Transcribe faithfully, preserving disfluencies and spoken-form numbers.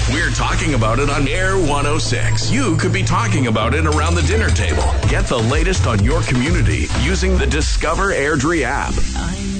We're talking about it on Air one oh six. You could be talking about it around the dinner table. Get the latest on your community using the Discover Airdrie app.